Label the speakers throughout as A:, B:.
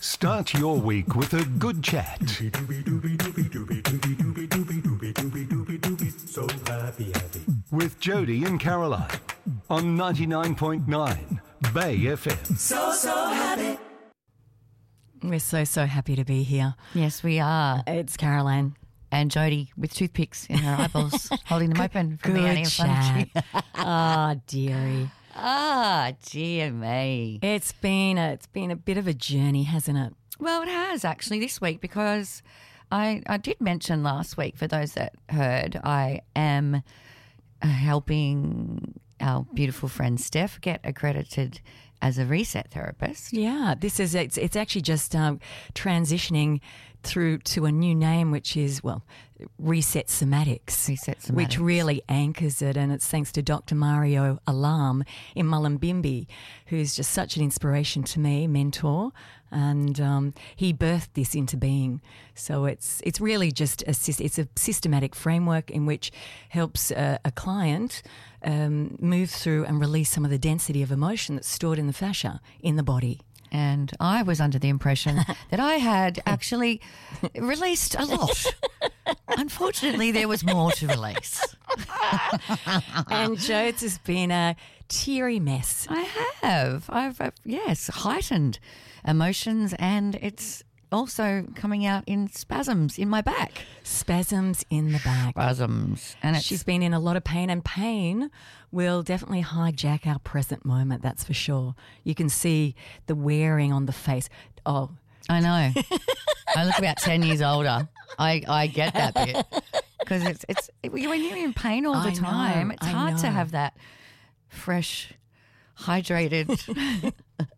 A: Start your week with a good chat.
B: So happy.
A: With Jody and Caroline on 99.9 Bay FM.
B: So happy.
C: We're so happy to be here.
D: Yes, we are.
C: It's Caroline.
D: And Jodie with toothpicks in her eyeballs, holding them open from the
C: Good
D: annie
C: chat. Dearie.
D: Dear me.
C: It's been a bit of a journey, hasn't it?
D: Well, it has actually this week because I did mention last week, for those that heard, I am helping our beautiful friend Steph get accredited as a reset therapist.
C: Yeah, it's actually just transitioning through to a new name, which is, Reset Somatics.
D: Reset Somatics.
C: Which really anchors it, and it's thanks to Dr. Mario Alam in Mullumbimby, who's just such an inspiration to me, mentor, and he birthed this into being. So it's really just it's a systematic framework in which helps a client move through and release some of the density of emotion that's stored in the fascia in the body.
D: And I was under the impression that I had actually released a lot. Unfortunately, there was more to release.
C: And Jodes has been a teary mess.
D: I have. I've heightened emotions, and it's also coming out in spasms in my back.
C: Spasms in the back.
D: Spasms. And
C: she's been in a lot of pain, and pain will definitely hijack our present moment, that's for sure. You can see the wearing on the face. Oh,
D: I know. I look about 10 years older. I get that bit. Because it's when you're in pain all the time, it's hard to have that fresh, hydrated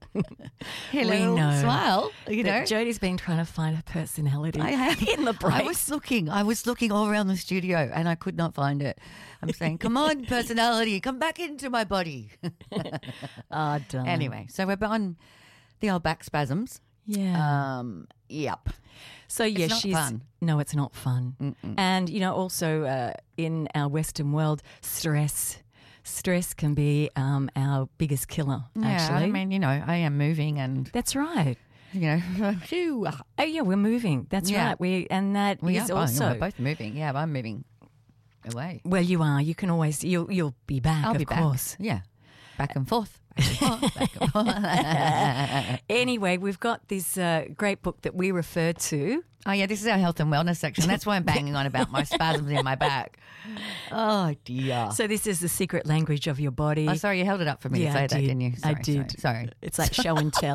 D: hello smile. You know,
C: Jodie's been trying to find her personality.
D: I have
C: in the break.
D: I was looking all around the studio and I could not find it. I'm saying, come on, personality, come back into my body.
C: Darling.
D: Anyway, so we're on the old back spasms.
C: Yeah.
D: Yep.
C: So yes,
D: it's not fun.
C: No, it's not fun.
D: Mm-mm.
C: And also in our Western world, stress can be our biggest killer.
D: Yeah,
C: actually,
D: I mean, I am moving, and
C: that's right.
D: Phew.
C: Oh yeah, we're moving. That's right. We are also
D: we're both moving. Yeah, I'm moving away.
C: Well, you are. You can always you'll be back.
D: I'll
C: of
D: be
C: course.
D: back. Yeah, back and forth. Back and forth, back and forth.
C: Anyway, we've got this great book that we refer to.
D: Oh, yeah, this is our health and wellness section. That's why I'm banging on about my spasms in my back. Oh, dear.
C: So this is the secret language of your body.
D: Oh, sorry, you held it up for me to say that, didn't you? Sorry,
C: I did.
D: Sorry.
C: It's like show and tell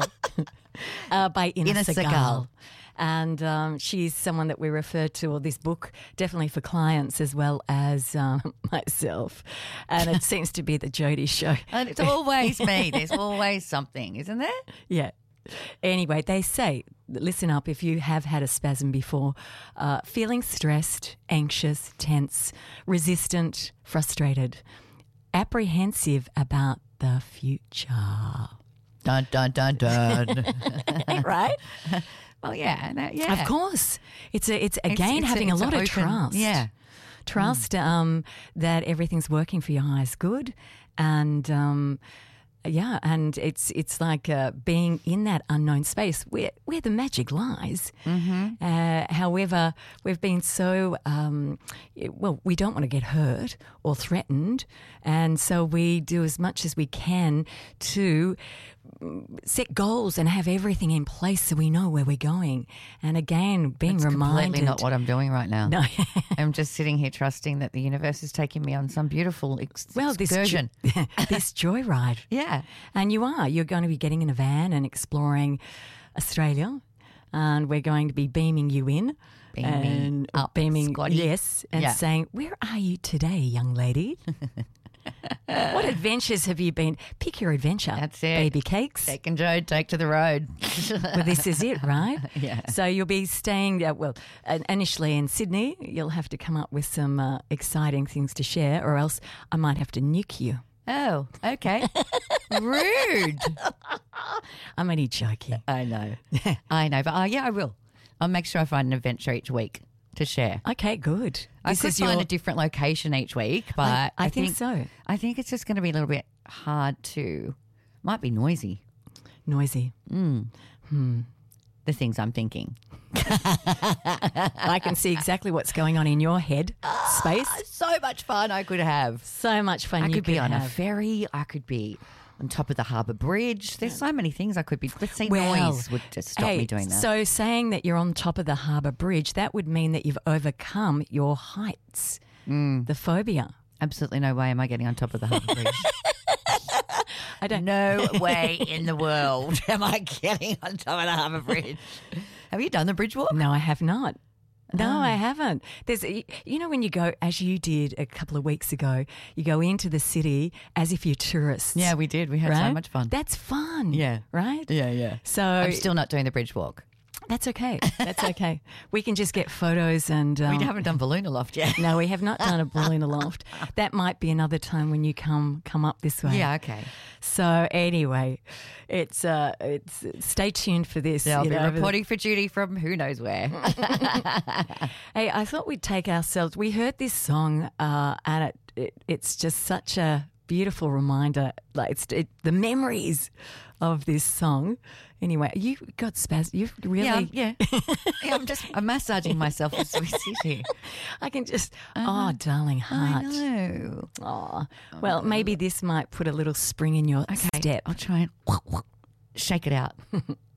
C: by Ina Segal. And she's someone that we refer to, or this book, definitely for clients as well as myself. And it seems to be the Jodie show.
D: And it's always me. There's always something, isn't there?
C: Yeah. Anyway, they say, listen up, if you have had a spasm before, feeling stressed, anxious, tense, resistant, frustrated, apprehensive about the future.
D: Dun, dun, dun, dun.
C: Right?
D: Well, yeah.
C: Of course. It's again having a lot of trust.
D: Yeah.
C: Trust that everything's working for your highest good, and and it's like being in that unknown space where the magic lies.
D: Mm-hmm.
C: However, we've been so we don't want to get hurt or threatened, and so we do as much as we can to set goals and have everything in place so we know where we're going. And again, being reminded.
D: Completely not what I'm doing right now.
C: No.
D: I'm just sitting here trusting that the universe is taking me on some beautiful excursion.
C: This joyride.
D: Yeah.
C: And you're going to be getting in a van and exploring Australia, and we're going to be beaming you in. Beaming,
D: Scotty.
C: yes, and saying, where are you today, young lady? What adventures have you been? Pick your adventure.
D: That's it.
C: Baby cakes.
D: Take and Joe, take to the road.
C: Well, this is it, right?
D: Yeah.
C: So you'll be staying, initially in Sydney. You'll have to come up with some exciting things to share, or else I might have to nuke you.
D: Oh, okay. Rude.
C: I'm only joking.
D: I know. But I will. I'll make sure I find an adventure each week to share.
C: Okay, good.
D: I could find a different location each week, but
C: I think so.
D: I think it's just going to be a little bit hard to. Might be noisy.
C: Noisy.
D: the things I'm thinking.
C: I can see exactly what's going on in your head space.
D: So much fun I could have.
C: So much fun
D: I
C: you
D: could be on a
C: have.
D: ferry. I could be on top of the harbour bridge. There's so many things I could be. But see,
C: Well,
D: noise would just stop me doing that.
C: So saying that you're on top of the harbour bridge, that would mean that you've overcome your heights, the phobia.
D: Absolutely no way am I getting on top of the harbour bridge.
C: I don't
D: No way in the world am I getting on top of the harbour bridge. Have you done the bridge walk?
C: No, I have not. No, I haven't. There's, when you go, as you did a couple of weeks ago, you go into the city as if you're tourists.
D: Yeah, we did. We had
C: right?
D: so much fun.
C: That's fun.
D: Yeah.
C: Right?
D: Yeah.
C: So
D: I'm still not doing the bridge walk.
C: that's okay. That's okay. We can just get photos and.
D: We haven't done Balloon Aloft yet.
C: No, we have not done a balloon aloft. That might be another time when you come up this way.
D: Yeah, okay.
C: So anyway, it's stay tuned for this.
D: Yeah, I'll
C: you
D: be
C: know,
D: reporting for duty from who knows where.
C: Hey, I thought we'd take ourselves. We heard this song, and it's just such a beautiful reminder. Like the memories of this song. Anyway, you got spaz. You've really.
D: Yeah. I'm massaging myself as we sit here.
C: I can just. Oh, darling heart.
D: I know.
C: Oh, well, maybe this might put a little spring in your step.
D: I'll try and shake it out.